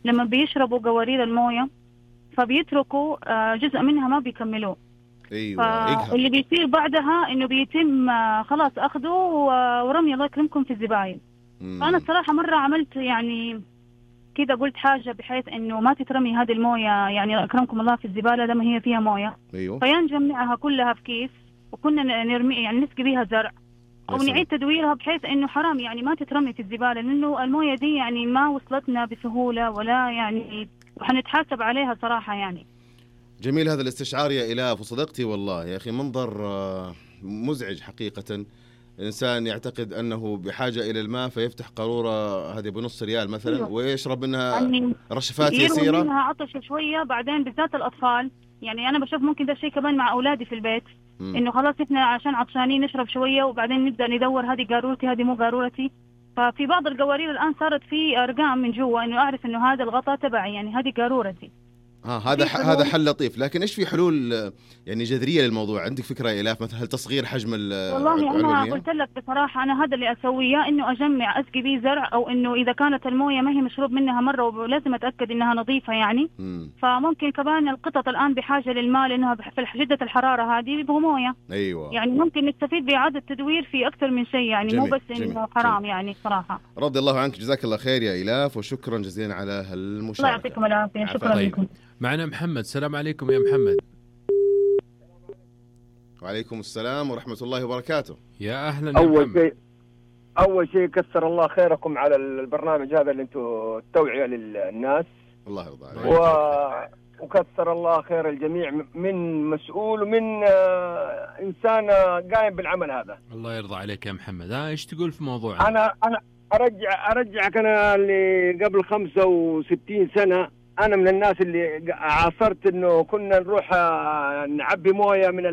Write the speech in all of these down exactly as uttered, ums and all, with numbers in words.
لما بيشربوا قوارير المويه فبيتركوا آه، جزء منها ما بيكملوه. ايوه فاللي بيصير بعدها انه بيتم آه، خلاص اخذه ورمي الله يكرمكم في الزبايل. فانا الصراحه مره عملت يعني كذا، قلت حاجه بحيث انه ما تترمي هذه المويه يعني اكرمكم الله في الزباله لما هي فيها مويه. ايوه فينجمعها كلها في كيس وكنا نرمي يعني نسقي بيها زرع او نعيد تدويرها بحيث انه حرام يعني ما تترمي في الزباله، لانه المويه دي يعني ما وصلتنا بسهوله ولا يعني وحنتحاسب عليها صراحه يعني. جميل هذا الاستشعار يا إلاف وصدقتي والله يا أخي، منظر مزعج حقيقة. إنسان يعتقد أنه بحاجة إلى الماء فيفتح قارورة هذه بنص ريال مثلا أيوه. ويشرب منها يعني رشفات يروي يسيرة، منها عطش شوية بعدين بالذات الأطفال. يعني أنا بشوف ممكن ده الشيء كمان مع أولادي في البيت، م. إنه خلاص إحنا عشان عطشانين نشرب شوية وبعدين نبدأ ندور هذه قارورتي هذه مو قارورتي. ففي بعض القوارير الآن صارت في أرقام من جوا إنه أعرف إنه هذا الغطاء تبعي يعني هذه قارورتي. ها هذا هذا حل لطيف، لكن ايش في حلول يعني جذريه للموضوع؟ عندك فكره يا إلاف مثلا؟ هل تصغير حجم والله انا قلت لك بصراحه انا هذا اللي اسويه، انه اجمع اسقي بيه زرع، او انه اذا كانت المويه ما هي مشروب منها مره ولازم اتاكد انها نظيفه يعني م. فممكن كمان القطط الان بحاجه للماء لانها في شده الحراره هذه بيبغوا مويه. ايوه يعني ممكن نستفيد باعاده تدوير في اكثر من شيء يعني، جميل. مو بس جميل. انه حرام جميل. يعني صراحه. رضي الله عنك، جزاك الله خير يا إلاف وشكرا جزيلا على هالمشاركه. الله يعطيكم العافيه، شكرا طيب. لكم. معنا محمد، السلام عليكم يا محمد. وعليكم السلام ورحمة الله وبركاته. يا أهلا. أول شيء أول شيء كثر الله خيركم على البرنامج هذا اللي أنتم التوعية للناس. الله يرضى عليك. و... وكثر الله خير الجميع من مسؤول ومن إنسان قائم بالعمل هذا. الله يرضى عليك يا محمد. ها إيش تقول في موضوع؟ أنا أنا أرجع أرجعك أنا اللي قبل خمسة وستين سنة، أنا من الناس اللي عاصرت إنه كنا نروح نعبي موية من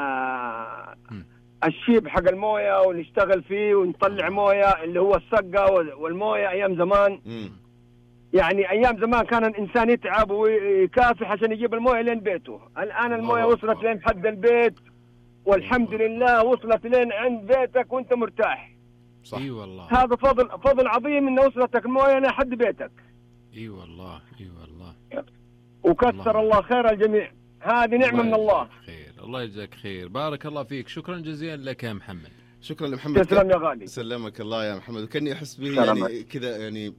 الشيب حق الموية ونشتغل فيه ونطلع موية اللي هو السقة والموية أيام زمان. م. يعني أيام زمان كان الإنسان يتعب ويكافح عشان يجيب الموية لين بيته. الآن الموية وصلت لين حد البيت والحمد لله، وصلت لين عند بيتك وأنت مرتاح. صح. إي والله. هذا فضل فضل عظيم إنه وصلتك الموية لحد بيتك. اي والله اي والله. وكثر الله خير الجميع، هذه نعمه من الله. خير، الله يجزاك خير، بارك الله فيك، شكرا جزيلا لك يا محمد. شكرا لمحمد. تسلم يا غالي. سلمك الله يا محمد. وكاني احس به يعني كذا يعني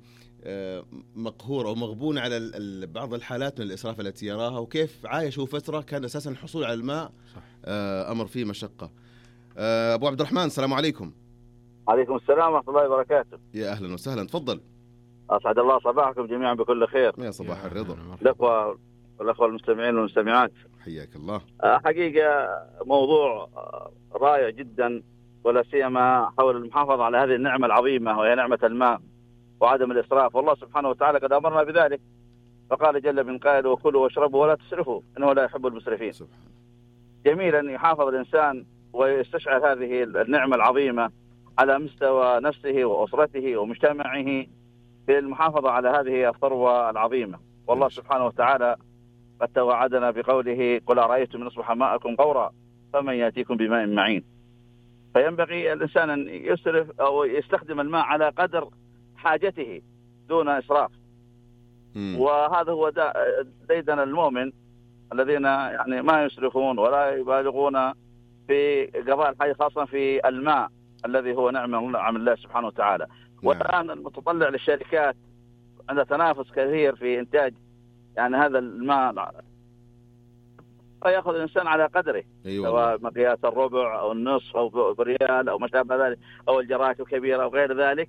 مقهور او مغبون على بعض الحالات من الاسراف التي يراها، وكيف عايشوا فتره كان اساسا الحصول على الماء صح. امر فيه مشقه. ابو عبد الرحمن، السلام عليكم. عليكم السلام ورحمه الله وبركاته. يا اهلا وسهلا، تفضل. أسعد الله صباحكم جميعا بكل خير. يا صباح الرضا. الأخوة والأخوة المستمعين والمستمعات، حياك الله. حقيقة موضوع رائع جدا، ولا سيما حول المحافظة على هذه النعمة العظيمة وهي نعمة الماء وعدم الإسراف. والله سبحانه وتعالى قد أمرنا بذلك، فقال جل من قائل: وكلوا واشربوا ولا تسرفوا إنه لا يحب المسرفين. سبحان. جميل أن يحافظ الإنسان ويستشعر هذه النعمة العظيمة على مستوى نفسه وأسرته ومجتمعه في المحافظة على هذه الثروة العظيمة. والله سبحانه وتعالى قد توعدنا بقوله: قل أرأيتم إن أصبح ماءكم غورا فمن يأتيكم بماء معين. فينبغي الإنسان أن يسرف أو يستخدم الماء على قدر حاجته دون إسراف. م. وهذا هو ديدن المؤمن الذين يعني ما يسرفون ولا يبالغون في قضاء الحاجة، خاصة في الماء الذي هو نعمة من الله سبحانه وتعالى. والآن المتطلع للشركات عند تنافس كثير في إنتاج يعني هذا الماء، فيأخذ الإنسان على قدره. أيوة. سواء مقياس الربع أو النصف أو بريال أو ما شابه ذلك أو الجراكة الكبيرة أو غير ذلك.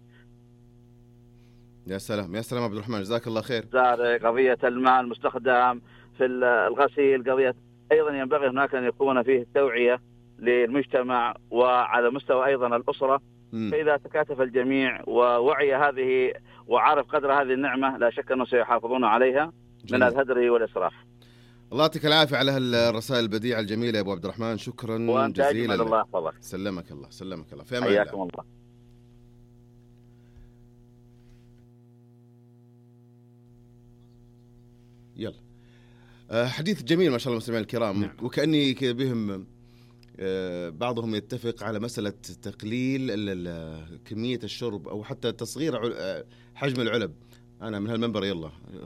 يا سلام يا سلام عبد الرحمن، جزاك الله خير. قضية الماء المستخدم في الغسيل، قضية أيضا ينبغي هناك أن يكون فيه التوعية للمجتمع وعلى مستوى أيضا الأسرة. م. فإذا تكاتف الجميع ووعي هذه وعرف قدر هذه النعمة، لا شك أنه سيحافظون عليها جميل. من الهدر والإسراف. الله يعطيك العافية على هالرسائل البديعة الجميلة يا أبو عبد الرحمن، شكرا جزيلا لك. الله يحفظك. سلمك الله سلمك الله. في أمان الله. حياكم الله. يلا أه حديث جميل ما شاء الله مستمعين الكرام. نعم. وكأني كذا بهم أه بعضهم يتفق على مسألة تقليل كمية الشرب أو حتى تصغير حجم العلب. أنا من هالمنبر يلا